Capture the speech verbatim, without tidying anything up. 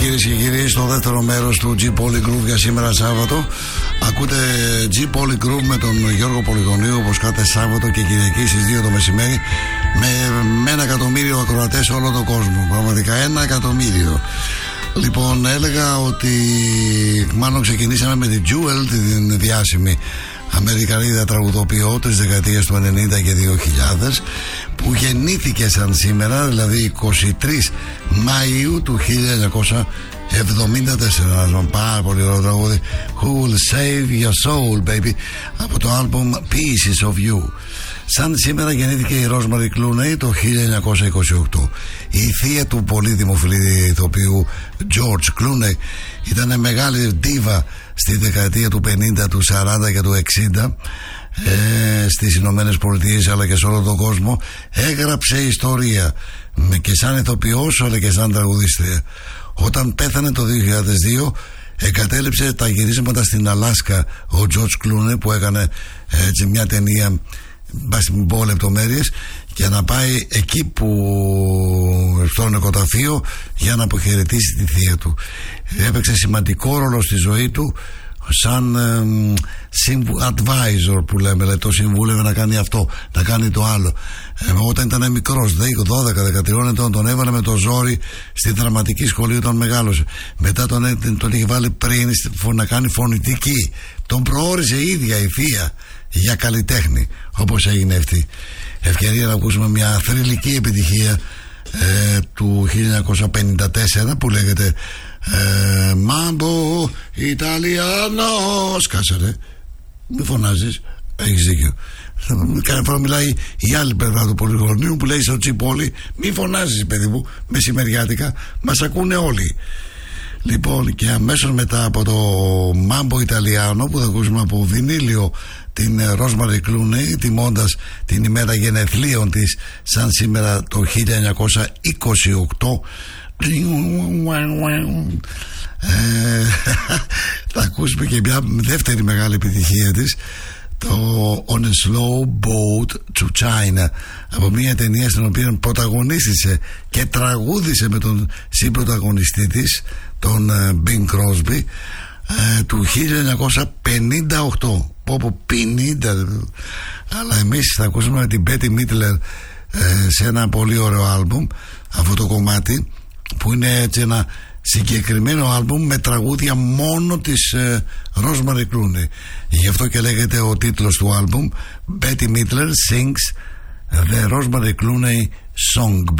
κυρίες και κύριοι, στο δεύτερο μέρος του G-Poly Groove για σήμερα Σάββατο. Ακούτε G-Poly Groove με τον Γιώργο Πολυγωνίου, όπως κάθε Σάββατο και Κυριακή στις δύο το μεσημέρι, με, με ένα εκατομμύριο ακροατές σε όλο τον κόσμο. Πραγματικά ένα εκατομμύριο. Λοιπόν, έλεγα ότι μάλλον ξεκινήσαμε με την Jewel, την διάσημη Αμερικανίδα τραγουδοποιό της δεκαετίας του ενενήντα και δύο χιλιάδες, που γεννήθηκε σαν σήμερα, δηλαδή εικοστή τρίτη Μαΐου του χίλια εννιακόσια εβδομήντα τέσσερα. Ένα πάρα πολύ ωραίο τραγούδι, Who Will Save Your Soul Baby, από το άλμπουμ Pieces of You. Σαν σήμερα γεννήθηκε η Rosemary Clooney το χίλια εννιακόσια είκοσι οκτώ. Η θεία του πολύ δημοφιλή ηθοποιού George Clooney ήταν μεγάλη ντίβα στη δεκαετία του πενήντα, του σαράντα και του εξήντα ε, στις Ηνωμένες Πολιτείες αλλά και σε όλο τον κόσμο. Έγραψε ιστορία και σαν ηθοποιός αλλά και σαν τραγουδίστρια. Όταν πέθανε το δύο χιλιάδες δύο, εγκατέλειψε τα γυρίσματα στην Αλάσκα ο George Clooney, που έκανε έτσι μια ταινία, μπας μην πω λεπτομέρειες, για να πάει εκεί που στο νοικοταφείο για να αποχαιρετήσει τη θεία του. Έπαιξε σημαντικό ρόλο στη ζωή του σαν ε, advisor που λέμε, δηλαδή το συμβούλευε να κάνει αυτό, να κάνει το άλλο. Ε, όταν ήταν μικρός, δώδεκα δεκατρία ετών, τον έβαλε με το ζόρι στη δραματική σχολή όταν μεγάλωσε. Μετά τον, τον είχε βάλει πριν να κάνει φωνητική. Τον προόρισε η ίδια η θεία για καλλιτέχνη, όπως έγινε αυτή. Ευκαιρία να ακούσουμε μια θρυλική επιτυχία ε, του χίλια εννιακόσια πενήντα τέσσερα που λέγεται ε, Mambo Italiano. Σκάσε ρε, μη φωνάζεις, έχεις δίκιο. Κάθε φορά μιλάει η άλλη πλευρά του Πολυγωνίου που λέει στο G-Poly, μη φωνάζεις παιδί μου, μεσημεριάτικα μας ακούνε όλοι. Λοιπόν, και αμέσως μετά από το Mambo Italiano που θα ακούσουμε από βινίλιο την Rosemary Clooney, τιμώντας την ημέρα γενεθλίων της σαν σήμερα το χίλια εννιακόσια είκοσι οκτώ, ε, θα ακούσουμε και μια δεύτερη μεγάλη επιτυχία της, το On a Slow Boat to China, από μια ταινία στην οποία πρωταγωνίστησε και τραγούδισε με τον συμπρωταγωνιστή της, τον Bing Crosby, ε, του χίλια εννιακόσια πενήντα οκτώ. Πόπο πενήντα. Αλλά εμείς θα ακούσουμε με την Betty Midler ε, σε ένα πολύ ωραίο άλμπουμ αυτό το κομμάτι, που είναι έτσι ένα συγκεκριμένο άλμπουμ με τραγούδια μόνο της ε, Rosemary Clooney. Γι' αυτό και λέγεται ο τίτλος του άλμπουμ Betty Midler Sings The Rosemary Clooney Songbook.